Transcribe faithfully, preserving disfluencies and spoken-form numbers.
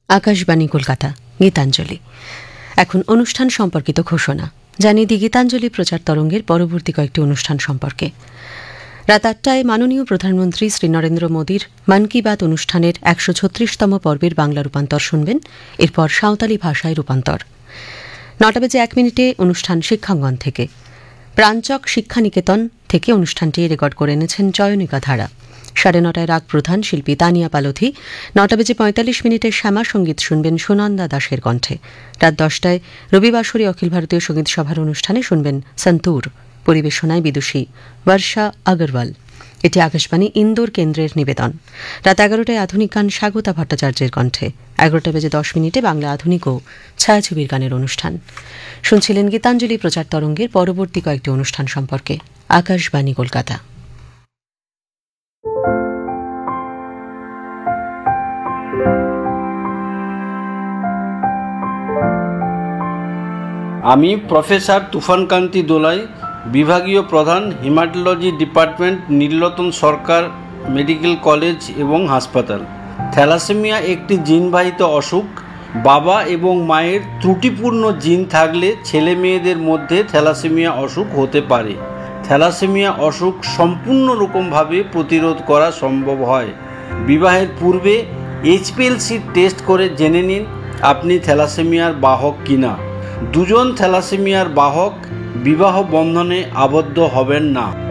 আকাশবাণী কলকাতা, গীতাঞ্জলি। এখন অনুষ্ঠান সম্পর্কিত ঘোষণা জানিয়ে দিই গীতাঞ্জলি প্রচার তরঙ্গের পরবর্তী কয়েকটি অনুষ্ঠান সম্পর্কে। রাত আটটায় মাননীয় প্রধানমন্ত্রী শ্রী নরেন্দ্র মোদীর মন কি বাত অনুষ্ঠানের একশো ছত্রিশতম পর্বের বাংলা রূপান্তর শুনবেন, এরপর সাঁওতালি ভাষায় রূপান্তর। নটা বেজে এক মিনিটে অনুষ্ঠান শিক্ষাঙ্গন থেকে প্রাঞ্চক শিক্ষানিকেতন থেকে অনুষ্ঠানটি রেকর্ড করে এনেছেন চয়নিকা ধারা। সাড়ে নটায় রাগ প্রধান শিল্পী তানিয়া পালোধি। নটা বেজে পঁয়তাল্লিশ মিনিটের শ্যামা সঙ্গীত শুনবেন সুনন্দা দাসের কণ্ঠে। রাত দশটায় রবিবাসরী অখিল ভারতীয় সঙ্গীত সভার অনুষ্ঠানে শুনবেন সন্তুর। পরিবেশনায় বিদুষী বর্ষা আগরওয়াল। এটি আকাশবাণী ইন্দোর কেন্দ্রের নিবেদন। রাত এগারোটায় আধুনিক গান স্বাগতা ভট্টাচার্যের কণ্ঠে। এগারোটা বেজে দশ মিনিটে বাংলা আধুনিক ও ছায়াছবির গানের অনুষ্ঠান শুনছিলেন। গীতাঞ্জলি প্রচার তরঙ্গের পরবর্তী কয়েকটি অনুষ্ঠান সম্পর্কে। আকাশবাণী কলকাতা। আমি প্রফেসর তুফানকান্তি দোলাই, বিভাগীয় প্রধান, হিমাটোলজি ডিপার্টমেন্ট, নীলরতন সরকার মেডিকেল কলেজ এবং হাসপাতাল। থ্যালাসেমিয়া একটি জিনবাহিত অসুখ। বাবা এবং মায়ের ত্রুটিপূর্ণ জিন থাকলে ছেলে মেয়েদের মধ্যে থ্যালাসেমিয়া অসুখ হতে পারে। থ্যালাসেমিয়া অসুখ সম্পূর্ণরকমভাবে প্রতিরোধ করা সম্ভব হয়। বিবাহের পূর্বে এইচপিএলসি টেস্ট করে জেনে নিন আপনি থ্যালাসেমিয়ার বাহক কিনা। দুজন থ্যালাসেমিয়ার বাহক বিবাহ বন্ধনে আবদ্ধ হবেন না।